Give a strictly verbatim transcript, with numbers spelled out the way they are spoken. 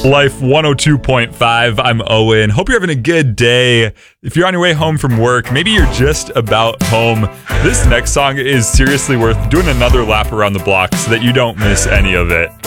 Life one oh two point five. I'm Owen. Hope you're having a good day. If you're on your way home from work, maybe you're just about home, this next song is seriously worth doing another lap around the block so that you don't miss any of it.